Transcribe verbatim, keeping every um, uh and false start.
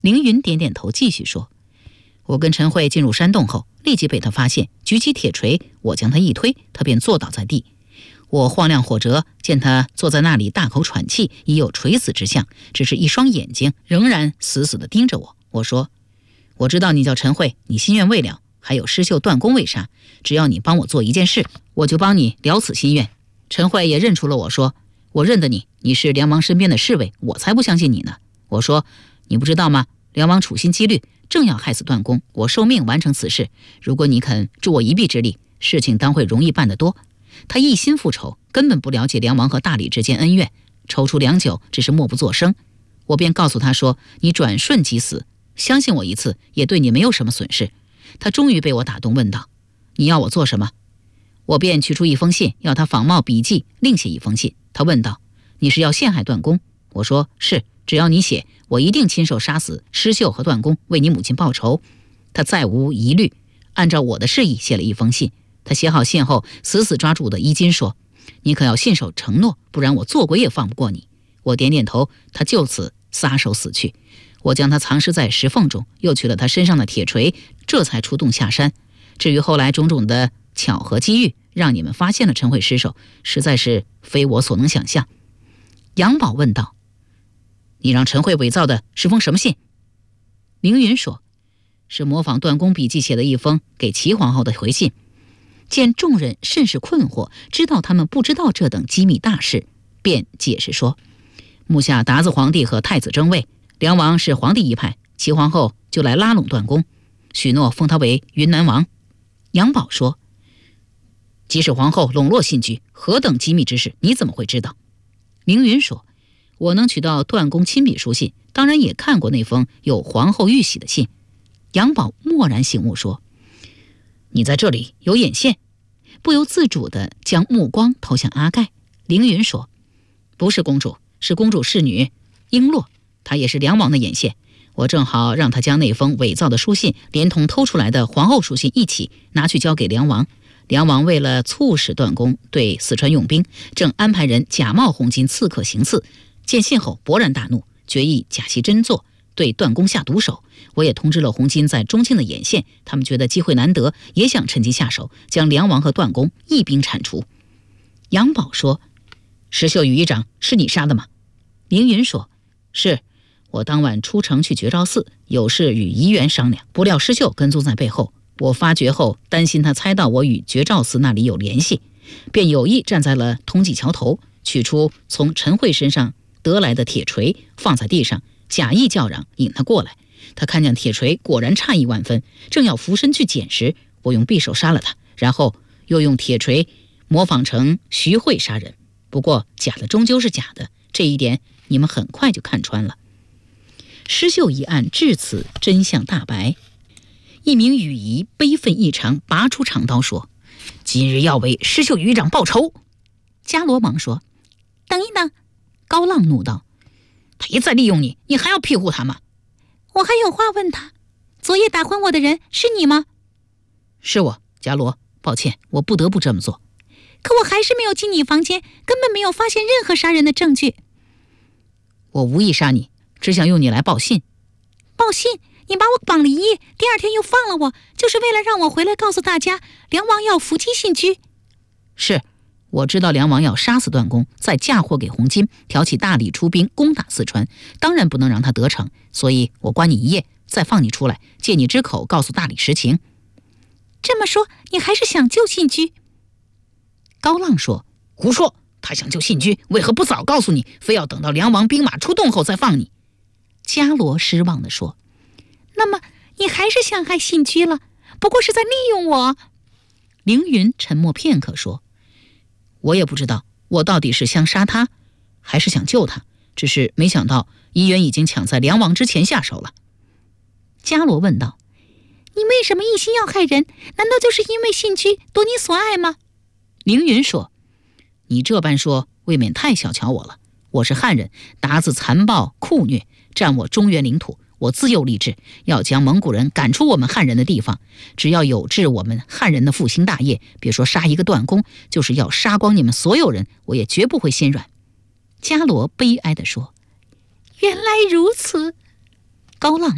凌云点点头，继续说：我跟陈慧进入山洞后，立即被他发现，举起铁锤，我将他一推，他便坐倒在地。我晃亮火折，见他坐在那里大口喘气，已有垂死之象，只是一双眼睛仍然死死地盯着我。我说：我知道你叫陈慧，你心愿未了，还有施秀断供未杀，只要你帮我做一件事，我就帮你了此心愿。陈慧也认出了我，说：我认得你，你是梁王身边的侍卫，我才不相信你呢。我说：你不知道吗？梁王处心积虑，正要害死段公，我受命完成此事，如果你肯助我一臂之力，事情当会容易办得多。他一心复仇，根本不了解梁王和大理之间恩怨，踌躇良久，只是默不作声。我便告诉他说：你转瞬即死，相信我一次，也对你没有什么损失。他终于被我打动，问道：你要我做什么？我便取出一封信，要他仿冒笔记，另写一封信。他问道：你是要陷害段公？我说：是，只要你写，我一定亲手杀死施秀和段公，为你母亲报仇。他再无疑虑，按照我的示意写了一封信。他写好信后，死死抓住我的衣襟，说：你可要信守承诺，不然我做鬼也放不过你。我点点头，他就此撒手死去。我将他藏尸在石缝中，又取了他身上的铁锤，这才出洞下山。至于后来种种的巧合机遇，让你们发现了陈慧尸首，实在是非我所能想象。杨宝问道：你让陈慧伪造的是封什么信？凌云说：是模仿段公笔记写的一封给齐皇后的回信。见众人甚是困惑，知道他们不知道这等机密大事，便解释说：目下达子皇帝和太子争位，梁王是皇帝一派，齐皇后就来拉拢段公，许诺封他为云南王。杨宝说：即使皇后笼络信居，何等机密之事，你怎么会知道？凌云说：我能取到段公亲笔书信，当然也看过那封有皇后玉玺的信。杨宝蓦然醒悟说：你在这里有眼线，不由自主地将目光投向阿盖。凌云说：不是公主，是公主侍女璎珞，她也是梁王的眼线。我正好让她将那封伪造的书信连同偷出来的皇后书信一起拿去交给梁王。梁王为了促使段公对四川用兵，正安排人假冒红巾刺客行刺，见信后勃然大怒，决意假戏真做，对段公下毒手。我也通知了红巾在中庆的眼线，他们觉得机会难得，也想趁机下手，将梁王和段公一并铲除。杨宝说：石秀羽衣长是你杀的吗？凌云说：是，我当晚出城去绝昭寺，有事与怡园商量，不料施秀跟踪在背后，我发觉后担心他猜到我与绝昭寺那里有联系，便有意站在了通济桥头，取出从陈慧身上得来的铁锤放在地上，假意叫嚷引他过来。他看见铁锤，果然诧异万分，正要俯身去捡时，我用匕首杀了他，然后又用铁锤模仿成徐慧杀人。不过假的终究是假的，这一点你们很快就看穿了。施秀一案至此真相大白。一名羽仪悲愤异常，拔出长刀说：今日要为施秀羽长报仇。伽罗忙说：等一等。高浪怒道：他一再利用你，你还要庇护他吗？ 我还有话问他，昨夜打昏我的人是你吗？ 是我，伽罗，抱歉，我不得不这么做。 可我还是没有进你房间，根本没有发现任何杀人的证据。 我无意杀你，只想用你来报信。 报信？你把我绑了一夜，第二天又放了我，就是为了让我回来告诉大家梁王要伏击信居？ 是，我知道梁王要杀死段公，再嫁祸给红巾，挑起大理出兵攻打四川，当然不能让他得逞，所以我关你一夜，再放你出来，借你之口告诉大理实情。 这么说，你还是想救信居？ 高浪说：胡说，他想救信居，为何不早告诉你，非要等到梁王兵马出动后再放你？伽罗失望地说： 那么你还是想害信居了，不过是在利用我。 凌云沉默片刻说：我也不知道，我到底是想杀他，还是想救他，只是没想到怡园已经抢在梁王之前下手了。伽罗问道： 你为什么一心要害人？难道就是因为信居夺你所爱吗？ 凌云说：你这般说，未免太小瞧我了。我是汉人，鞑子残暴酷虐，占我中原领土，我自幼立志要将蒙古人赶出我们汉人的地方，只要有志我们汉人的复兴大业，别说杀一个段公，就是要杀光你们所有人，我也绝不会心软。伽罗悲哀地说： 原来如此。 高浪